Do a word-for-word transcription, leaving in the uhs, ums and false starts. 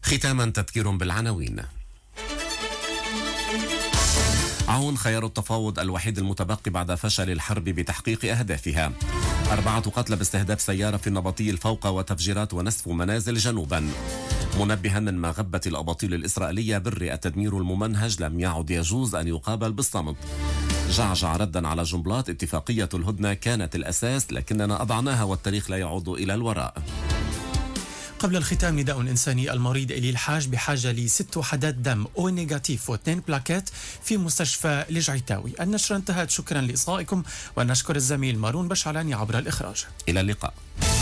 ختاما تذكير بالعناوين. عون خيار التفاوض الوحيد المتبقي بعد فشل الحرب بتحقيق أهدافها. أربعة قتلى باستهداف سيارة في النبطي الفوق وتفجيرات ونسف منازل جنوبا. منبها من مغبة الأباطيل الإسرائيلية بر التدمير الممنهج لم يعد يجوز أن يقابل بالصمت. جعجع ردا على جنبلاط اتفاقية الهدنة كانت الأساس لكننا أضعناها والتاريخ لا يعود إلى الوراء. قبل الختام نداء إنساني. المريض إلي الحاج بحاجة لست وحدات دم أو نيجاتيف واثنين بلاكات في مستشفى الجعيتاوي. النشرة انتهت. شكرا لإصغائكم ونشكر الزميل مارون بشعلاني عبر الإخراج. إلى اللقاء.